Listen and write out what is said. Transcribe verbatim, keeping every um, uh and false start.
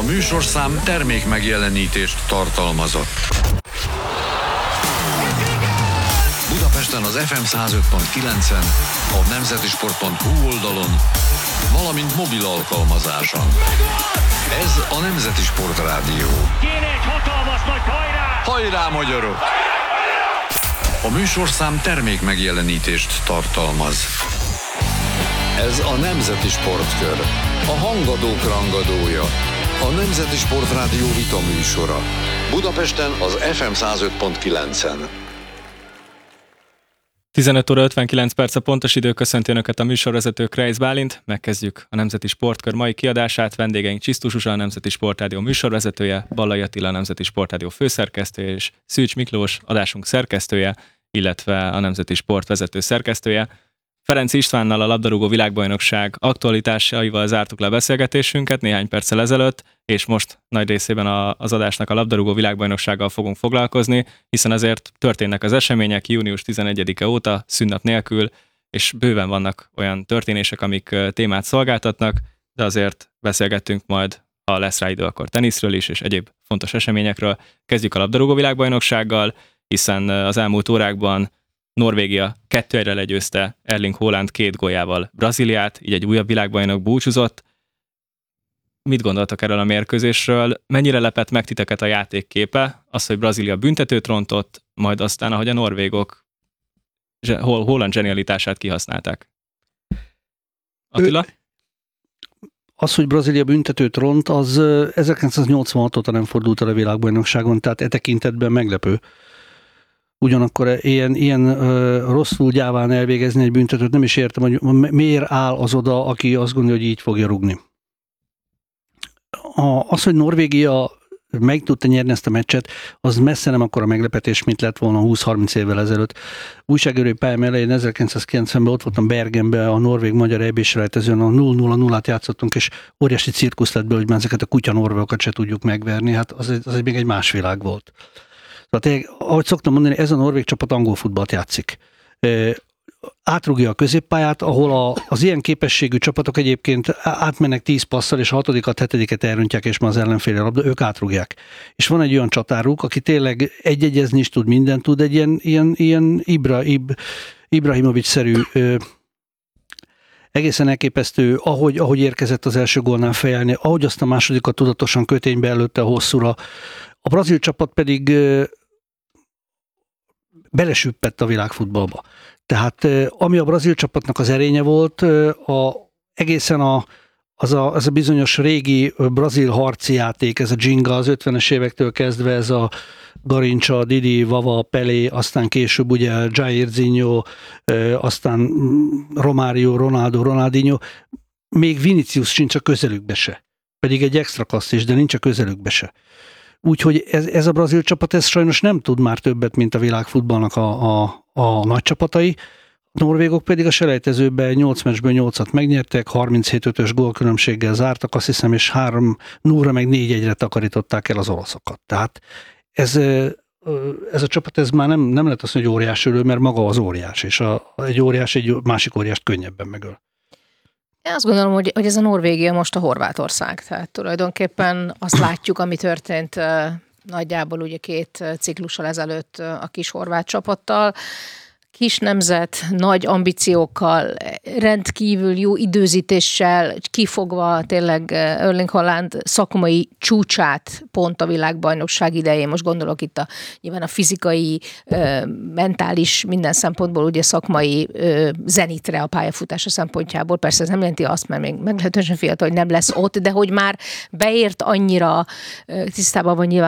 műsorszám termék megjelenítést tartalmazott. Budapesten az ef em száz öt pont kilencen, a nemzetisport pont hu oldalon, valamint mobil alkalmazáson. Ez a Nemzeti Sport Rádió. Kéne egy hatalmas nagy hajrá! Hajrá, magyarok! A műsorszám termék megjelenítést tartalmaz. Ez a Nemzeti Sportkör, a hangadók rangadója, a Nemzeti Sport Rádió vita műsora. Budapesten az ef em száz öt pont kilencen. tizenöt óra ötvenkilenc perc a pontos idő, köszönti Önöket a műsorvezető Kreisz Bálint. Megkezdjük a Nemzeti Sportkör mai kiadását. Vendégeink Csisztus Zsuzsa, a Nemzeti Sportrádió műsorvezetője, Ballai Attila, a Nemzeti Sportrádió főszerkesztője, és Szűcs Miklós, adásunk szerkesztője, illetve a Nemzeti Sport vezető szerkesztője. Ferenc Istvánnal, a labdarúgó világbajnokság aktualitásaival zártuk le a beszélgetésünket néhány perccel ezelőtt, és most nagy részében a, az adásnak a labdarúgó világbajnoksággal fogunk foglalkozni, hiszen azért történnek az események június tizenegyedike óta, szünnap nélkül, és bőven vannak olyan történések, amik témát szolgáltatnak, de azért beszélgettünk majd, ha lesz rá idő, akkor teniszről is, és egyéb fontos eseményekről. Kezdjük a labdarúgó világbajnoksággal, hiszen az elmúlt órákban Norvégia kettő egyre legyőzte Erling Haaland két góljával Brazíliát, így egy újabb világbajnok búcsúzott. Mit gondoltak erről a mérkőzésről? Mennyire lepett meg titeket a játékképe? Az, hogy Brazília büntetőt rontott, majd aztán, ahogy a norvégok Haaland zsenialitását kihasználták. Attila? Az, hogy Brazília büntetőt ront, az ezerkilencszáznyolcvanhat óta nem fordult el a világbajnokságon, tehát e tekintetben meglepő. Ugyanakkor ilyen, ilyen uh, rosszul gyáván elvégezni egy büntetőt, nem is értem, hogy miért áll az oda, aki azt gondolja, hogy így fogja rugni. A, az, hogy Norvégia meg tudta nyerni ezt a meccset, az messze nem akkora meglepetés, mint lett volna húsz-harminc évvel ezelőtt. Újságírói pályám elején ezerkilencszázkilencvenben ott voltam Bergenben, a norvég-magyar é bé-selejtezőn, a nulla nulla nullát játszottunk, és óriási cirkusz lett belőle, hogy már ezeket a kutya norvégokat se tudjuk megverni, hát az egy, az egy még egy más világ volt. Tehát, ahogy szoktam mondani, ez a norvég csapat angol futballt játszik. Átrugja a középpályát, ahol a, az ilyen képességű csapatok egyébként átmennek tíz passzal, és a hatodikat, hetediket elrontják, és már az ellenféle labda, ők átrugják. És van egy olyan csatáruk, aki tényleg egy-egyezni is tud, mindent tud, egy ilyen, ilyen, ilyen Ibra, Ib, Ibrahimovic-szerű, ö, egészen elképesztő, ahogy, ahogy érkezett az első gólnál fejelni, ahogy azt a másodikat tudatosan köténybe előtte hosszúra. A brazil csapat pedig ö, belesüppett a világfutballba. Tehát ami a brazil csapatnak az erénye volt, a, egészen a, az, a, az a bizonyos régi brazil harci játék, ez a Ginga az ötvenes évektől kezdve, ez a Garincha, Didi, Vava, Pelé, aztán később ugye Jairzinho, aztán Romário, Ronaldo, Ronaldinho, még Vinicius sincs a közelükbe se. Pedig egy extra klasszis, de nincs a közelükbe se. Úgyhogy ez, ez a brazil csapat, ez sajnos nem tud már többet, mint a világfutballnak a, a, a nagy csapatai. A norvégok pedig a selejtezőben nyolc meccsből nyolcat megnyertek, harminchét ötös gólkülönbséggel zártak, azt hiszem, és három nulla meg négy egyre takarították el az olaszokat. Tehát ez, ez a csapat ez már nem, nem lehet azt mondani, hogy óriás ölő, mert maga az óriás, és a, egy óriás egy másik óriást könnyebben megöl. Én azt gondolom, hogy, hogy ez a Norvégia most a Horvátország. Tehát tulajdonképpen azt látjuk, ami történt uh, nagyjából ugye két ciklussal ezelőtt uh, a kis horvát csapattal. Kis nemzet, nagy ambíciókkal, rendkívül jó időzítéssel, kifogva tényleg Erling Haaland szakmai csúcsát pont a világbajnokság idején. Most gondolok itt a, nyilván a fizikai, mentális, minden szempontból ugye szakmai zenitre a pályafutása szempontjából. Persze ez nem jelenti azt, mert még meglehetősen fiatal, hogy nem lesz ott, de hogy már beért annyira, tisztában van nyilván